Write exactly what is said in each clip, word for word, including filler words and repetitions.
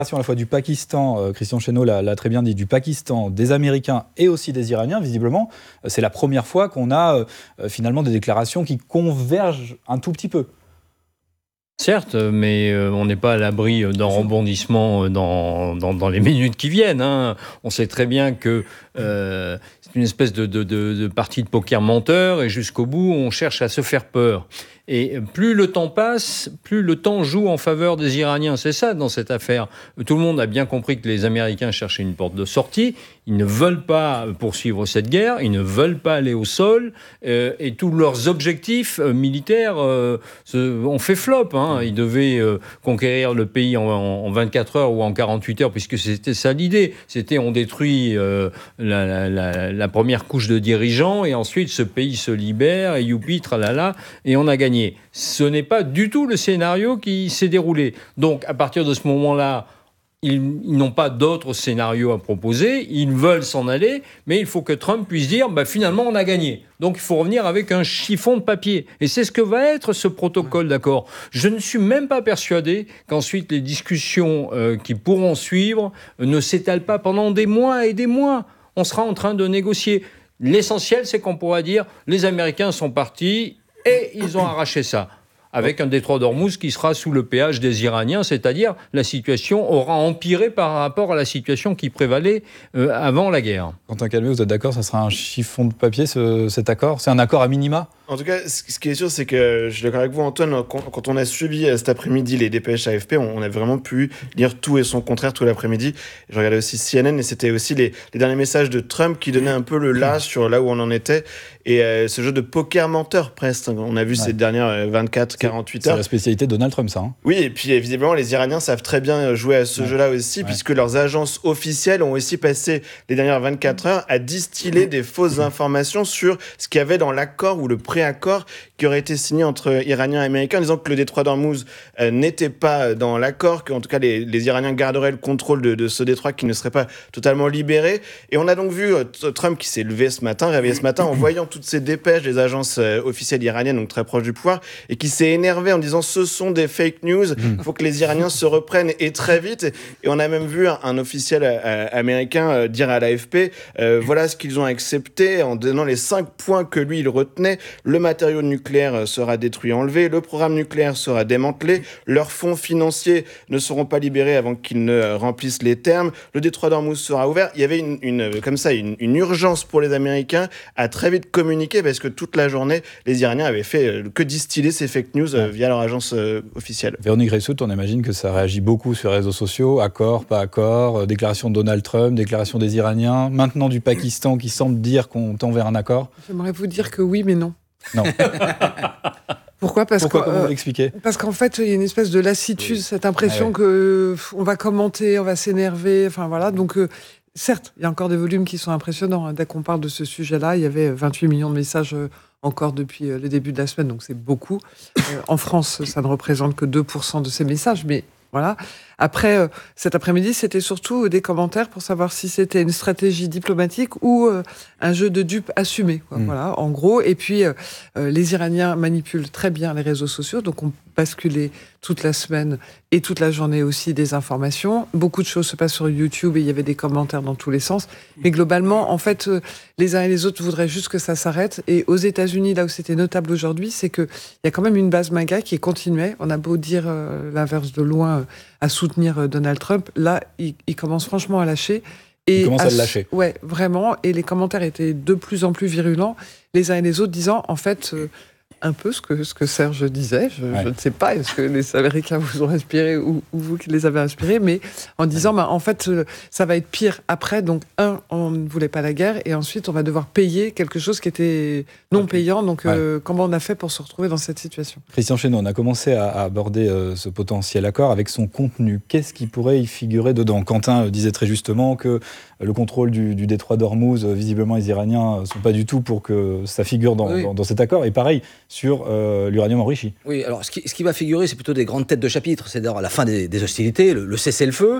À la fois du Pakistan, euh, Christian Chesneau l'a, l'a très bien dit, du Pakistan, des Américains et aussi des Iraniens, visiblement, euh, c'est la première fois qu'on a euh, finalement des déclarations qui convergent un tout petit peu. Certes, mais euh, on n'est pas à l'abri d'un rebondissement dans, dans, dans les minutes qui viennent. Hein. On sait très bien que euh, c'est une espèce de, de, de, de partie de poker menteur et jusqu'au bout, on cherche à se faire peur. Et plus le temps passe, plus le temps joue en faveur des Iraniens. C'est ça dans cette affaire. Tout le monde a bien compris que les Américains cherchaient une porte de sortie. Ils ne veulent pas poursuivre cette guerre. Ils ne veulent pas aller au sol. Euh, et tous leurs objectifs euh, militaires euh, se, ont fait flop. Hein. Ils devaient euh, conquérir le pays en, en vingt-quatre heures ou en quarante-huit heures, puisque c'était ça l'idée. C'était on détruit euh, la, la, la, la première couche de dirigeants et ensuite ce pays se libère et youpi, tralala, et on a gagné. Ce n'est pas du tout le scénario qui s'est déroulé. Donc, à partir de ce moment-là, ils, ils n'ont pas d'autres scénarios à proposer. Ils veulent s'en aller, mais il faut que Trump puisse dire bah, « finalement, on a gagné ». Donc, il faut revenir avec un chiffon de papier. Et c'est ce que va être ce protocole d'accord. Je ne suis même pas persuadé qu'ensuite, les discussions euh, qui pourront suivre ne s'étalent pas pendant des mois et des mois. On sera en train de négocier. L'essentiel, c'est qu'on pourra dire « les Américains sont partis ». Et ils ont arraché ça, avec un détroit d'Ormuz qui sera sous le péage des Iraniens, c'est-à-dire la situation aura empiré par rapport à la situation qui prévalait euh, avant la guerre. Quentin Calvet, vous êtes d'accord, ça sera un chiffon de papier, ce, cet accord ? C'est un accord à minima ? En tout cas, ce qui est sûr, c'est que je suis d'accord avec vous, Antoine, quand, quand on a suivi cet après-midi les dépêches A F P, on, on a vraiment pu lire tout et son contraire tout l'après-midi. Je regardais aussi C N N et c'était aussi les, les derniers messages de Trump qui donnaient un peu le là sur là où on en était. Et euh, ce jeu de poker menteur, presque, on a vu ouais. ces dernières vingt-quatre quarante-huit heures. C'est la spécialité de Donald Trump, ça. Hein. Oui, et puis visiblement, les Iraniens savent très bien jouer à ce ouais. jeu-là aussi, ouais. puisque leurs agences officielles ont aussi passé les dernières vingt-quatre heures à distiller des fausses informations sur ce qu'il y avait dans l'accord ou le préaccord qui aurait été signé entre Iraniens et Américains, en disant que le détroit d'Ormuz euh, n'était pas dans l'accord, qu'en tout cas les, les Iraniens garderaient le contrôle de, de ce détroit qui ne serait pas totalement libéré. Et on a donc vu euh, Trump qui s'est levé ce matin, réveillé ce matin, en voyant toutes ces dépêches des agences euh, officielles iraniennes, donc très proches du pouvoir, et qui s'est énervé en disant ce sont des fake news, il faut que les Iraniens se reprennent et très vite. Et on a même vu un, un officiel euh, américain euh, dire à l'A F P euh, voilà ce qu'ils ont accepté en donnant les cinq points que lui il retenait. Le matériau nucléaire sera détruit, enlevé, le programme nucléaire sera démantelé, leurs fonds financiers ne seront pas libérés avant qu'ils ne remplissent les termes, le détroit d'Ormuz sera ouvert. Il y avait une, une comme ça une, une urgence pour les Américains à très vite communiquer parce que toute la journée, les Iraniens avaient fait que distiller ces fake news euh, via leur agence euh, officielle. Véronique Ressout, on imagine que ça réagit beaucoup sur les réseaux sociaux, accord, pas accord, euh, déclaration de Donald Trump, déclaration des Iraniens, maintenant du Pakistan qui semble dire qu'on tend vers un accord. J'aimerais vous dire que oui, mais non. Non. Pourquoi Parce Pourquoi, que, comment euh, vous l'expliquez ? Parce qu'en fait, il y a une espèce de lassitude, oui. cette impression ah ouais. que pff, on va commenter, on va s'énerver, enfin voilà. Donc, euh, certes, il y a encore des volumes qui sont impressionnants. Hein. Dès qu'on parle de ce sujet-là, il y avait vingt-huit millions de messages euh, encore depuis euh, le début de la semaine, donc c'est beaucoup. Euh, en France, ça ne représente que deux pour cent de ces messages, mais voilà. Après, euh, cet après-midi, c'était surtout des commentaires pour savoir si c'était une stratégie diplomatique ou euh, un jeu de dupes assumé. Quoi. Mmh. Voilà, en gros. Et puis, euh, les Iraniens manipulent très bien les réseaux sociaux, donc on basculait toute la semaine et toute la journée aussi des informations. Beaucoup de choses se passent sur YouTube et il y avait des commentaires dans tous les sens. Mais globalement, en fait, euh, les uns et les autres voudraient juste que ça s'arrête. Et aux États-Unis, là où c'était notable aujourd'hui, c'est qu'il y a quand même une base MAGA qui continuait. On a beau dire euh, l'inverse de loin, euh, à soutenir Donald Trump, là, il, il commence franchement à lâcher. Et il commence à, à le lâcher. Ouais, vraiment. Et les commentaires étaient de plus en plus virulents, les uns et les autres disant, en fait, euh, un peu ce que, ce que Serge disait. Je, ouais. je ne sais pas, est-ce que les Américains vous ont inspiré ou, ou vous qui les avez inspirés, mais en disant, bah, en fait, ça va être pire après. Donc, un, on ne voulait pas la guerre, et ensuite, on va devoir payer quelque chose qui était non payant. Donc, ouais. euh, comment on a fait pour se retrouver dans cette situation ? Christian Chesneau, on a commencé à, à aborder euh, ce potentiel accord avec son contenu. Qu'est-ce qui pourrait y figurer dedans ? Quentin euh, disait très justement que euh, le contrôle du, du détroit d'Ormuz, euh, visiblement, les Iraniens ne sont pas du tout pour que ça figure dans, oui. dans, dans cet accord. Et pareil, sur euh, l'uranium enrichi. Oui, alors ce qui, ce qui va figurer, c'est plutôt des grandes têtes de chapitre, c'est-à-dire à la fin des, des hostilités, le, le cessez-le-feu,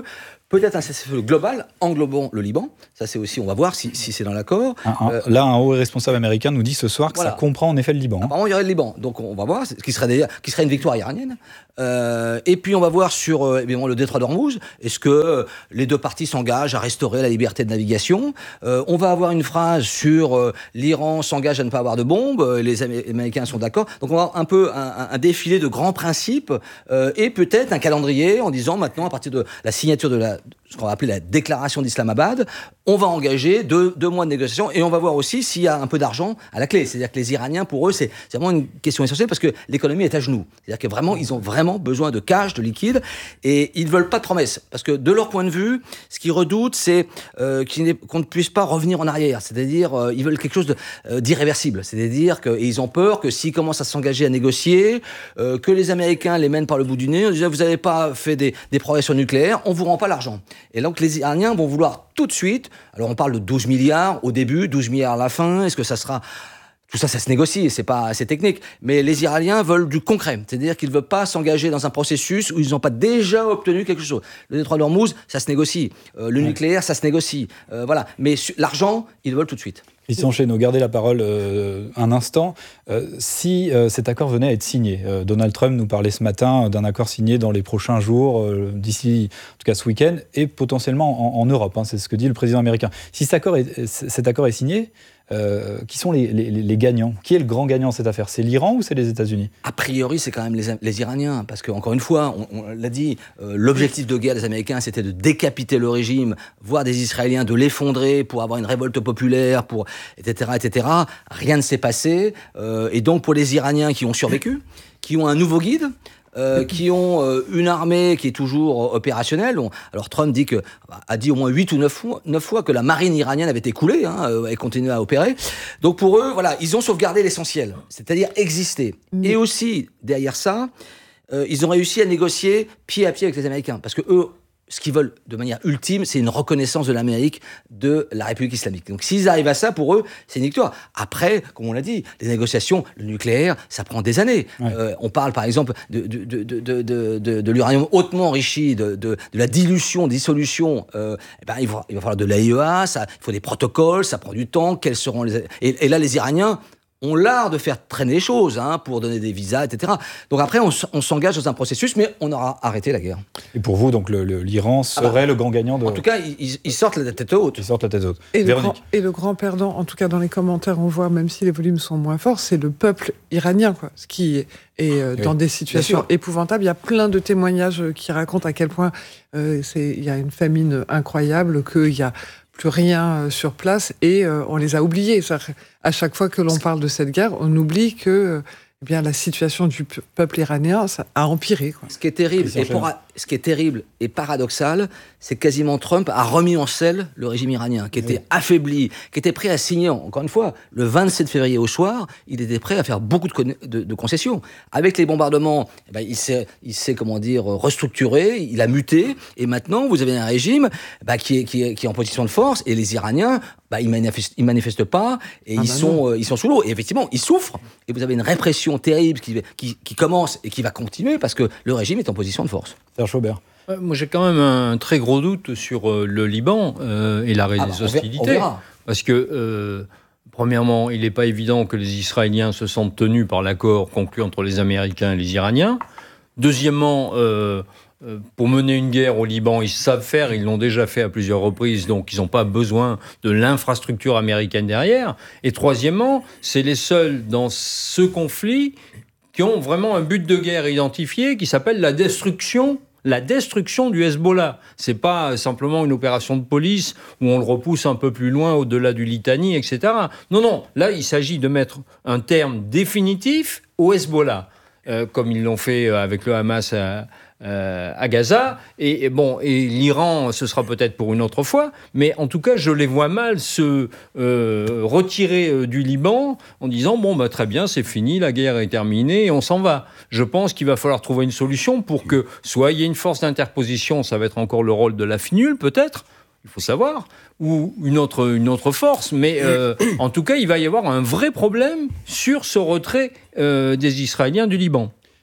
peut-être un cessez-le-feu global englobant le Liban. Ça, c'est aussi, on va voir si, si c'est dans l'accord. Un, un, euh, là, un haut responsable américain nous dit ce soir que voilà. ça comprend en effet le Liban. Apparemment, il y aurait le Liban. Donc, on va voir, ce qui serait, des, qui serait une victoire iranienne. Euh, et puis, on va voir sur euh, évidemment, le détroit d'Ormuz. Est-ce que euh, les deux parties s'engagent à restaurer la liberté de navigation ? euh, On va avoir une phrase sur euh, l'Iran s'engage à ne pas avoir de bombes. Euh, les Américains sont d'accord. Donc, on va avoir un peu un, un défilé de grands principes euh, et peut-être un calendrier en disant maintenant, à partir de la signature de la, ce qu'on va appeler la déclaration d'Islamabad, on va engager deux, deux mois de négociation et on va voir aussi s'il y a un peu d'argent à la clé. C'est-à-dire que les Iraniens, pour eux, c'est, c'est vraiment une question essentielle parce que l'économie est à genoux. C'est-à-dire que vraiment, ils ont vraiment besoin de cash, de liquide et ils ne veulent pas de promesses. Parce que de leur point de vue, ce qu'ils redoutent, c'est euh, qu'on ne puisse pas revenir en arrière. C'est-à-dire, euh, ils veulent quelque chose de, euh, d'irréversible. C'est-à-dire qu'ils ont peur que s'ils commencent à s'engager à négocier, euh, que les Américains les mènent par le bout du nez, en disant, vous n'avez pas fait des, des progressions nucléaires, on ne vous rend pas l'argent. Et donc, les Iraniens vont vouloir tout de suite, alors on parle de douze milliards au début, douze milliards à la fin, est-ce que ça sera... Tout ça, ça se négocie, c'est pas assez technique. Mais les Iraniens veulent du concret. C'est-à-dire qu'ils ne veulent pas s'engager dans un processus où ils n'ont pas déjà obtenu quelque chose. Le détroit d'Ormuz, ça se négocie. Euh, le ouais. nucléaire, ça se négocie. Euh, voilà. Mais su- l'argent, ils veulent tout de suite. Christian Chesneau, gardez la parole euh, un instant. Euh, si euh, cet accord venait à être signé, euh, Donald Trump nous parlait ce matin d'un accord signé dans les prochains jours, euh, d'ici, en tout cas ce week-end, et potentiellement en, en Europe, hein, c'est ce que dit le président américain. Si cet accord est, cet accord est signé, euh, qui sont les, les, les gagnants ? Qui est le grand gagnant de cette affaire ? C'est l'Iran ou c'est les États-Unis ? A priori, c'est quand même les, les Iraniens, parce qu'encore une fois, on, on l'a dit, euh, l'objectif de guerre des Américains, c'était de décapiter le régime, voire des Israéliens, de l'effondrer pour avoir une révolte populaire, pour et cetera, et cetera. Rien ne s'est passé. Euh, et donc, pour les Iraniens qui ont survécu, qui ont un nouveau guide, Euh, qui ont euh, une armée qui est toujours opérationnelle. On, alors Trump dit que, a dit au moins huit ou neuf fois, neuf fois que la marine iranienne avait été coulée hein, euh, et continuait à opérer. Donc pour eux, voilà, ils ont sauvegardé l'essentiel, c'est-à-dire exister. Mmh. Et aussi, derrière ça, euh, ils ont réussi à négocier pied à pied avec les Américains. Parce que eux, ce qu'ils veulent de manière ultime, c'est une reconnaissance de l'Amérique de la République islamique. Donc s'ils arrivent à ça, pour eux, c'est une victoire. Après, comme on l'a dit, les négociations, le nucléaire, ça prend des années. Ouais. Euh, on parle par exemple de, de, de, de, de, de, de l'uranium hautement enrichi, de, de, de la dilution, dissolution. Euh, eh ben, il, va, il va falloir de l'A I E A, ça, il faut des protocoles, ça prend du temps. Quels seront les... et, et là, les Iraniens ont l'art de faire traîner les choses hein, pour donner des visas, et cetera. Donc après, on, on s'engage dans un processus, mais on aura arrêté la guerre. Et pour vous, donc le, le, l'Iran serait ah bah, le grand gagnant de... En tout cas, ils, ils sortent la tête haute. Ils sortent la tête haute. Et le, grand, et le grand perdant, en tout cas dans les commentaires, on voit, même si les volumes sont moins forts, c'est le peuple iranien, quoi. Ce qui est euh, oui. dans des situations épouvantables. Il y a plein de témoignages qui racontent à quel point euh, c'est, il y a une famine incroyable, qu'il y a plus rien sur place et euh, on les a oubliés. À chaque fois que l'on parle de cette guerre, on oublie que eh bien, la situation du peuple iranien ça a empiré. Quoi. Ce qui est terrible, et pour, ce qui est terrible et paradoxal, c'est que quasiment Trump a remis en selle le régime iranien, qui était oui. affaibli, qui était prêt à signer, encore une fois, le vingt-sept février au soir, il était prêt à faire beaucoup de, con- de, de concessions. Avec les bombardements, eh ben, il s'est, il s'est, comment dire, restructuré, il a muté, et maintenant, vous avez un régime bah, qui, est, qui, est, qui est en position de force, et les Iraniens, bah, ils manifestent, ils manifestent pas, et ah ils, bah sont, euh, ils sont sous l'eau. Et effectivement, ils souffrent, et vous avez une répression terrible qui, qui, qui commence et qui va continuer, parce que le régime est en position de force. Serge Aubert. Euh, moi, j'ai quand même un très gros doute sur euh, le Liban euh, et l'arrêt ah bah, des hostilités. On verra. Parce que, euh, premièrement, il n'est pas évident que les Israéliens se sentent tenus par l'accord conclu entre les Américains et les Iraniens. Deuxièmement, euh, euh, pour mener une guerre au Liban, ils savent faire, ils l'ont déjà fait à plusieurs reprises, donc ils n'ont pas besoin de l'infrastructure américaine derrière. Et troisièmement, c'est les seuls dans ce conflit qui ont vraiment un but de guerre identifié qui s'appelle la destruction La destruction du Hezbollah. C'est pas simplement une opération de police où on le repousse un peu plus loin au-delà du Litani, et cetera. Non, non. Là, il s'agit de mettre un terme définitif au Hezbollah, euh, comme ils l'ont fait avec le Hamas à, euh, à Gaza. Et, et bon, et l'Iran, ce sera peut-être pour une autre fois. Mais en tout cas, je les vois mal se euh, retirer euh, du Liban en disant bon, bah très bien, c'est fini, la guerre est terminée et on s'en va. Je pense qu'il va falloir trouver une solution pour que soit il y ait une force d'interposition, ça va être encore le rôle de la F N U L peut-être, il faut savoir, ou une autre, une autre force, mais euh, en tout cas, il va y avoir un vrai problème sur ce retrait euh, des Israéliens du Liban.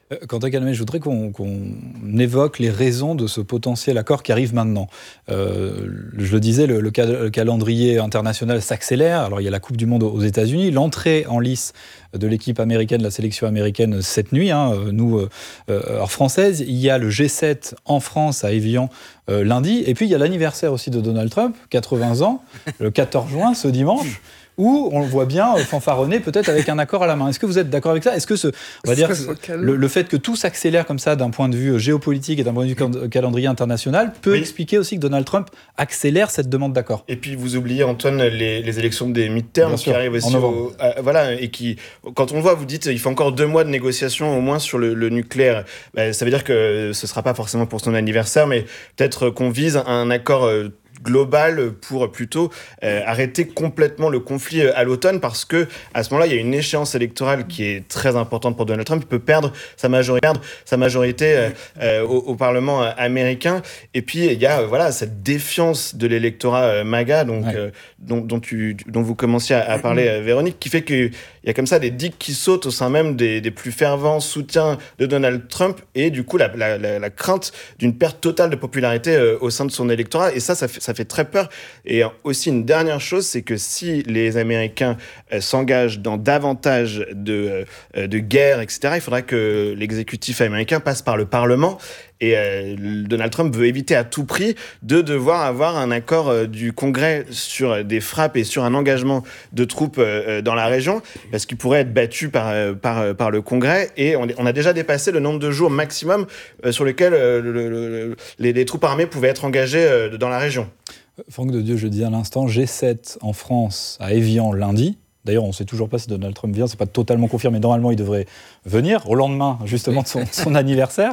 Quentin Calmet, je voudrais qu'on, qu'on évoque les raisons de ce potentiel accord qui arrive maintenant. Euh, je le disais, le, le, cal- le calendrier international s'accélère. Alors, il y a la Coupe du Monde aux États-Unis, l'entrée en lice de l'équipe américaine, la sélection américaine cette nuit, hein, nous, euh, heure française. Il y a le G sept en France à Évian euh, lundi. Et puis, il y a l'anniversaire aussi de Donald Trump, quatre-vingts ans, le quatorze juin, ce dimanche, où on le voit bien fanfaronner, peut-être avec un accord à la main. Est-ce que vous êtes d'accord avec ça ? Est-ce que ce, on va dire, le, le fait que tout s'accélère comme ça d'un point de vue géopolitique et d'un point de vue calendrier international peut oui. expliquer aussi que Donald Trump accélère cette demande d'accord ? Et puis vous oubliez, Antoine, les, les élections des midterms qui arrivent aussi au, euh, voilà, et qui, quand on voit, vous dites, il faut encore deux mois de négociations au moins sur le, le nucléaire. Ben, ça veut dire que ce ne sera pas forcément pour son anniversaire, mais peut-être qu'on vise un accord euh, global pour plutôt euh, arrêter complètement le conflit à l'automne, parce que à ce moment-là, il y a une échéance électorale qui est très importante pour Donald Trump. Il peut perdre sa majorité, perdre sa majorité euh, euh, au, au Parlement américain. Et puis il y a euh, voilà cette défiance de l'électorat euh, MAGA, donc ouais. euh, dont, dont, tu, dont vous commenciez à, à parler, euh, Véronique, qui fait qu'il y a comme ça des digues qui sautent au sein même des, des plus fervents soutiens de Donald Trump, et du coup la, la, la, la crainte d'une perte totale de popularité euh, au sein de son électorat. Et ça, ça fait, ça fait très peur. Et aussi une dernière chose, c'est que si les Américains euh, s'engagent dans davantage de, euh, de guerres, et cetera, il faudra que l'exécutif américain passe par le Parlement. Et euh, Donald Trump veut éviter à tout prix de devoir avoir un accord euh, du Congrès sur des frappes et sur un engagement de troupes euh, dans la région, parce qu'il pourrait être battu par, euh, par, par le Congrès. Et on, on a déjà dépassé le nombre de jours maximum euh, sur lesquels euh, le, le, le, les, les troupes armées pouvaient être engagées euh, dans la région. Franck de Dieu, je dis à l'instant, G sept en France à Évian lundi. D'ailleurs, on ne sait toujours pas si Donald Trump vient, ce n'est pas totalement confirmé. Normalement, il devrait venir au lendemain, justement, de son, son anniversaire.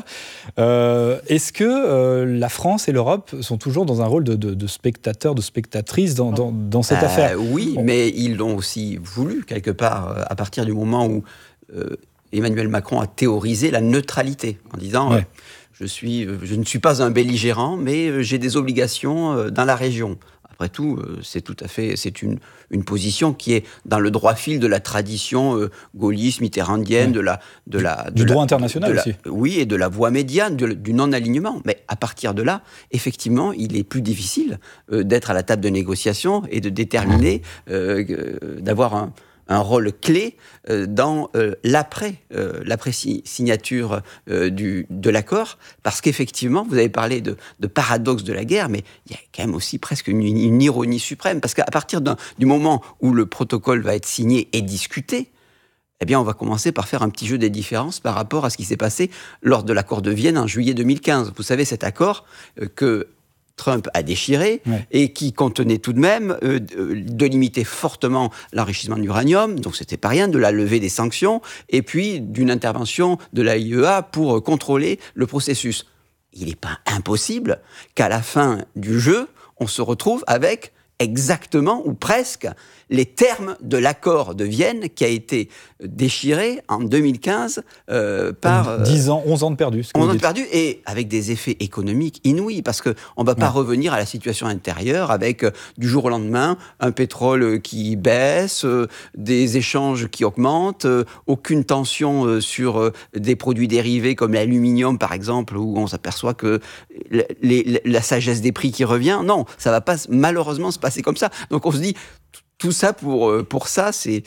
Euh, est-ce que euh, la France et l'Europe sont toujours dans un rôle de, de, de spectateurs, de spectatrices dans, dans, dans cette euh, affaire ? Oui, bon. Mais ils l'ont aussi voulu, quelque part, à partir du moment où euh, Emmanuel Macron a théorisé la neutralité, en disant... Ouais. Euh, Je, suis, je ne suis pas un belligérant, mais j'ai des obligations dans la région. Après tout, c'est tout à fait, c'est une, une position qui est dans le droit fil de la tradition euh, gaulliste, mitterrandienne, ouais. de la, de la, du de droit la, international de la, aussi. Oui, et de la voie médiane, de, du non-alignement. Mais à partir de là, effectivement, il est plus difficile euh, d'être à la table de négociation et de déterminer, euh, euh, d'avoir un un rôle clé euh, dans euh, l'après, euh, l'après-signature euh, du, de l'accord, parce qu'effectivement, vous avez parlé de, de paradoxe de la guerre, mais il y a quand même aussi presque une, une ironie suprême, parce qu'à partir d'un, du moment où le protocole va être signé et discuté, eh bien, on va commencer par faire un petit jeu des différences par rapport à ce qui s'est passé lors de l'accord de Vienne en juillet deux mille quinze. Vous savez, cet accord euh, que Trump a déchiré, ouais. et qui contenait tout de même euh, de limiter fortement l'enrichissement de l'uranium, donc c'était pas rien, de la levée des sanctions, et puis d'une intervention de l'A I E A pour contrôler le processus. Il n'est pas impossible qu'à la fin du jeu, on se retrouve avec exactement, ou presque, les termes de l'accord de Vienne qui a été déchiré en deux mille quinze euh, par... Euh, dix ans, onze ans de perdu. onze ans de perdu, et avec des effets économiques inouïs, parce qu'on ne va pas ouais. revenir à la situation intérieure avec, euh, du jour au lendemain, un pétrole qui baisse, euh, des échanges qui augmentent, euh, aucune tension euh, sur euh, des produits dérivés comme l'aluminium, par exemple, où on s'aperçoit que les, les, la sagesse des prix qui revient. Non, ça ne va pas malheureusement se passer comme ça. Donc on se dit... Tout ça, pour, pour ça, c'est...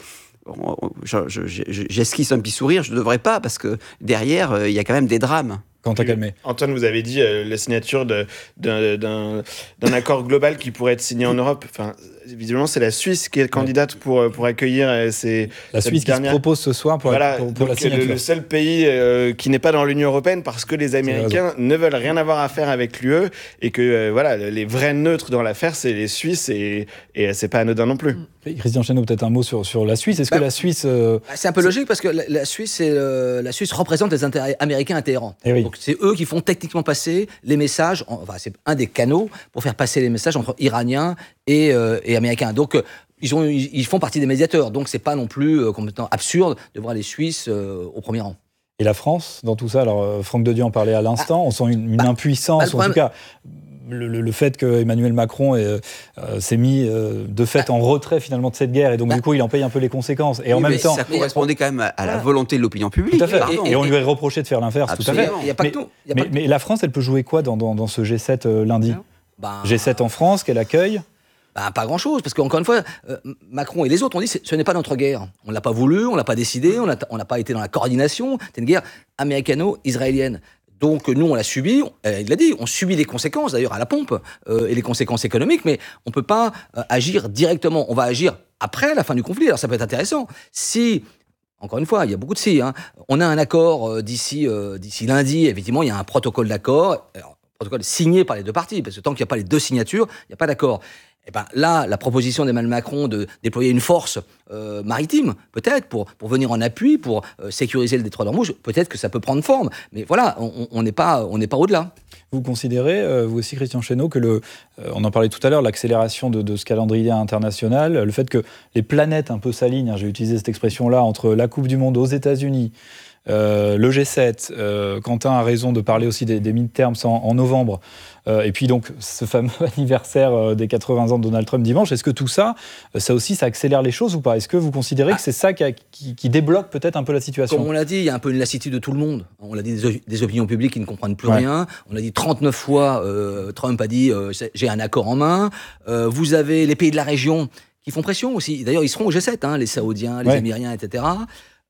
J'esquisse un petit sourire, je ne devrais pas, parce que derrière, il y a quand même des drames. Quand t'as calmé. Antoine, vous avez dit euh, la signature de, de, d'un, d'un accord global qui pourrait être signé en Europe. Enfin, visiblement, c'est la Suisse qui est candidate pour, pour accueillir euh, ces... La Suisse qui se propose ce soir pour, voilà, pour, pour donc, la signature. Le, le seul pays euh, qui n'est pas dans l'Union européenne, parce que les Américains ne veulent rien avoir à faire avec l'U E, et que euh, voilà, les vrais neutres dans l'affaire, c'est les Suisses, et, et c'est pas anodin non plus. Christian Chesneau, peut-être un mot sur, sur la Suisse. Est-ce bah, que la Suisse... Euh, c'est un peu logique, parce que la, la, Suisse, c'est, euh, la Suisse représente les intérêts américains à Téhéran. Eh oui. Donc c'est eux qui font techniquement passer les messages, enfin c'est un des canaux pour faire passer les messages entre Iraniens et, euh, et Américains. Donc euh, ils, ont, ils font partie des médiateurs, donc c'est pas non plus euh, complètement absurde de voir les Suisses euh, au premier rang. Et la France, dans tout ça, alors Franck Dedieu en parlait à l'instant, on sent une, une bah, impuissance, bah, en tout cas, le, le, le fait qu'Emmanuel Macron est, euh, s'est mis euh, de fait bah, en retrait finalement de cette guerre, et donc bah, du coup il en paye un peu les conséquences. Et oui, en même temps, ça correspondait quand même à, à la volonté de l'opinion publique. Tout à fait. Et, et on lui a reproché de faire l'inverse, tout à fait. Il y a pas mais, que nous. Il y a mais, pas que... mais la France, elle peut jouer quoi dans, dans, dans ce G sept euh, lundi bah, G sept en France, qu'elle accueille bah, pas grand-chose, parce qu'encore une fois, euh, Macron et les autres ont dit que ce n'est pas notre guerre. On ne l'a pas voulu, on ne l'a pas décidé, on n'a pas été dans la coordination. C'est une guerre américano-israélienne. Donc nous, on l'a subi, euh, il l'a dit, on subit les conséquences, d'ailleurs à la pompe, euh, et les conséquences économiques, mais on ne peut pas euh, agir directement. On va agir après la fin du conflit. Alors ça peut être intéressant. Si, encore une fois, il y a beaucoup de si, hein, on a un accord euh, d'ici, euh, d'ici lundi, effectivement, il y a un protocole d'accord, un protocole signé par les deux parties, parce que tant qu'il n'y a pas les deux signatures, il n'y a pas d'accord. Et ben là, la proposition d'Emmanuel Macron de déployer une force euh, maritime, peut-être, pour, pour venir en appui, pour euh, sécuriser le détroit d'Ormuz, peut-être que ça peut prendre forme. Mais voilà, on n'est pas, on n'est pas au-delà. Vous considérez, euh, vous aussi, Christian Chesneau, que le, euh, on en parlait tout à l'heure, l'accélération de, de ce calendrier international, le fait que les planètes un peu s'alignent, hein, j'ai utilisé cette expression-là, entre la Coupe du Monde aux États-Unis, Euh, le G sept, euh, Quentin a raison de parler aussi des, des midterms en, en novembre, euh, et puis donc ce fameux anniversaire euh, des quatre-vingts ans de Donald Trump dimanche, est-ce que tout ça, euh, ça aussi, ça accélère les choses ou pas ? Est-ce que vous considérez ah. que c'est ça qui, a, qui, qui débloque peut-être un peu la situation ? Comme on l'a dit, il y a un peu une lassitude de tout le monde. On l'a dit, des, des opinions publiques qui ne comprennent plus ouais. rien. On l'a dit trente-neuf fois, euh, Trump a dit euh, « j'ai un accord en main euh, ». Vous avez les pays de la région qui font pression aussi. D'ailleurs, ils seront au G sept, hein, les Saoudiens, les ouais. Américains, et cetera.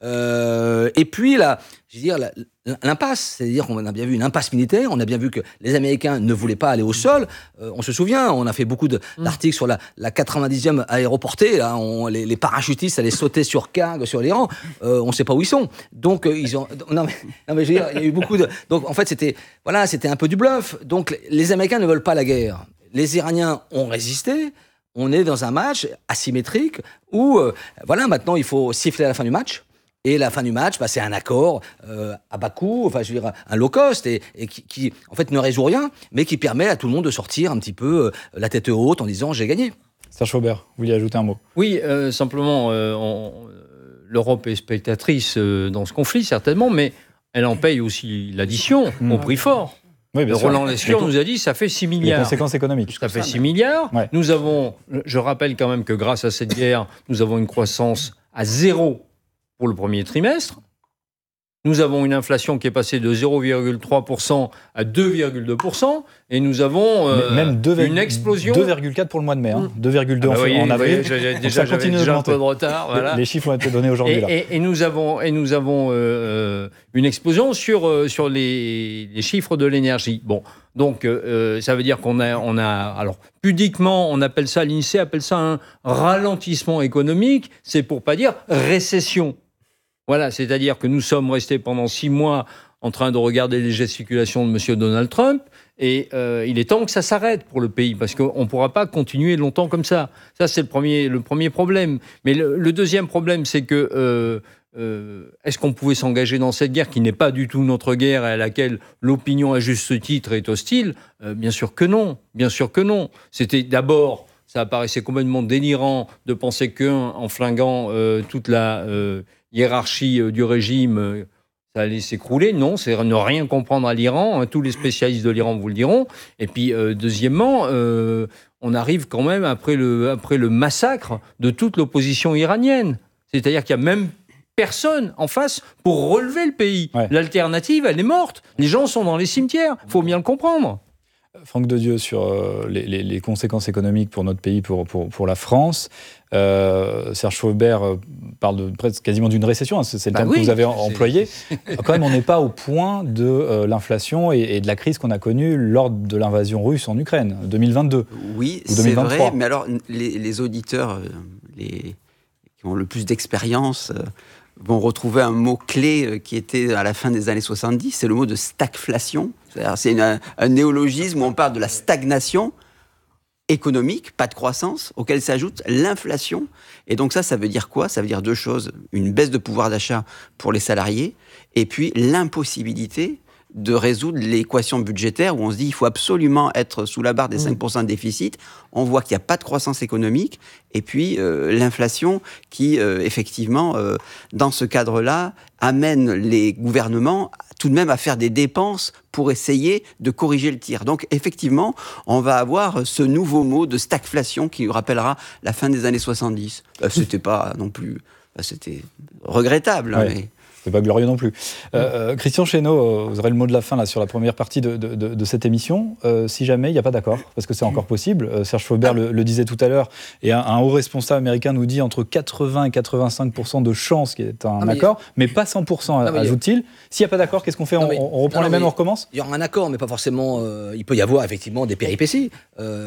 Euh, et puis là, je veux dire, la, l'impasse, c'est-à-dire qu'on a bien vu une impasse militaire, on a bien vu que les Américains ne voulaient pas aller au sol. Euh, on se souvient, on a fait beaucoup de, mmh. d'articles sur la, la quatre-vingt-dixième aéroportée, là, on, les, les parachutistes allaient sauter sur Karg, sur l'Iran, euh, on ne sait pas où ils sont. Donc euh, ils ont, non mais, non mais je veux dire, il y a eu beaucoup de, donc en fait c'était, voilà, c'était un peu du bluff. Donc les Américains ne veulent pas la guerre, les Iraniens ont résisté. On est dans un match asymétrique où, euh, voilà, maintenant il faut siffler à la fin du match. Et la fin du match, bah, c'est un accord euh, à bas coût, enfin je veux dire un low cost, et, et qui, qui en fait ne résout rien, mais qui permet à tout le monde de sortir un petit peu euh, la tête haute en disant j'ai gagné. Serge Faubert, vous vouliez ajouter un mot ? Oui, euh, simplement, euh, on, l'Europe est spectatrice euh, dans ce conflit certainement, mais elle en paye aussi l'addition mmh. au prix fort. Oui, bien Roland Lescure nous a dit ça fait six milliards. Les conséquences économiques. Ça fait six milliards. Ouais. Nous avons, je rappelle quand même que grâce à cette guerre, nous avons une croissance à zéro pour le premier trimestre. Nous avons une inflation qui est passée de zéro virgule trois pour cent à deux virgule deux pour cent et nous avons euh, même deux, une explosion. deux virgule quatre pour le mois de mai, hein. deux virgule deux ah bah oui, en avril. Oui, j'avais déjà, j'avais déjà un peu de retard. Voilà. Les chiffres ont été donnés aujourd'hui. Et, là. Et, et nous avons, et nous avons euh, une explosion sur, euh, sur les, les chiffres de l'énergie. Bon, donc euh, ça veut dire qu'on a, on a, alors pudiquement, on appelle ça, l'INSEE appelle ça un ralentissement économique. C'est pour pas dire récession. Voilà, c'est-à-dire que nous sommes restés pendant six mois en train de regarder les gesticulations de M. Donald Trump et euh, il est temps que ça s'arrête pour le pays parce qu'on ne pourra pas continuer longtemps comme ça. Ça, c'est le premier, le premier problème. Mais le, le deuxième problème, c'est que euh, euh, est-ce qu'on pouvait s'engager dans cette guerre qui n'est pas du tout notre guerre et à laquelle l'opinion, à juste titre, est hostile ? euh, Bien sûr que non. Bien sûr que non. C'était d'abord... Ça apparaissait complètement délirant de penser qu'en flinguant euh, toute la euh, hiérarchie euh, du régime, euh, ça allait s'écrouler. Non, c'est ne rien comprendre à l'Iran. Hein, tous les spécialistes de l'Iran vous le diront. Et puis, euh, deuxièmement, euh, on arrive quand même après le, après le massacre de toute l'opposition iranienne. C'est-à-dire qu'il n'y a même personne en face pour relever le pays. Ouais. L'alternative, elle est morte. Les gens sont dans les cimetières. Il faut bien le comprendre. Franck Dedieu, sur euh, les, les, les conséquences économiques pour notre pays, pour, pour, pour la France. Euh, Serge Faubert euh, parle de, presque, quasiment d'une récession, hein, c'est, c'est le bah terme oui, que vous avez c'est, employé. C'est... Quand même, on n'est pas au point de euh, l'inflation et, et de la crise qu'on a connue lors de l'invasion russe en Ukraine, deux mille vingt-deux. Oui, ou deux mille vingt-trois. C'est vrai, mais alors les, les auditeurs les, qui ont le plus d'expérience... Euh, vont retrouver un mot-clé qui était à la fin des années soixante-dix, c'est le mot de stagflation. C'est-à-dire, c'est une, un, un néologisme où on parle de la stagnation économique, pas de croissance, auquel s'ajoute l'inflation. Et donc ça, ça veut dire quoi ? Ça veut dire deux choses. Une baisse de pouvoir d'achat pour les salariés, et puis l'impossibilité de résoudre l'équation budgétaire où on se dit il faut absolument être sous la barre des cinq pour cent de déficit. On voit qu'il n'y a pas de croissance économique et puis euh, l'inflation qui, euh, effectivement, euh, dans ce cadre-là, amène les gouvernements tout de même à faire des dépenses pour essayer de corriger le tir. Donc, effectivement, on va avoir ce nouveau mot de stagflation qui nous rappellera la fin des années soixante-dix. Euh, c'était pas non plus... C'était regrettable, ouais. mais... C'est pas glorieux non plus. Euh, euh, Christian Chesneau, vous aurez le mot de la fin là, sur la première partie de, de, de, de cette émission. Euh, si jamais il n'y a pas d'accord, parce que c'est encore possible, euh, Serge Faubert le, le disait tout à l'heure, et un, un haut responsable américain nous dit entre quatre-vingts et quatre-vingt-cinq pour cent de chance qu'il y ait un mais accord, mais pas cent pour cent, non, mais ajoute-t-il. S'il n'y a pas d'accord, qu'est-ce qu'on fait? on, mais, on reprend non, les mêmes, mais, on recommence? Il y aura un accord, mais pas forcément... Euh, il peut y avoir effectivement des péripéties. Euh,